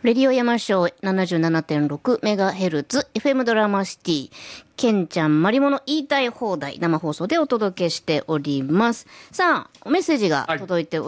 レディオ山椒 77.6 メガヘルツ FM ドラマシティ、ケンちゃんマリモの言いたい放題、生放送でお届けしております。さあ、メッセージが届いております。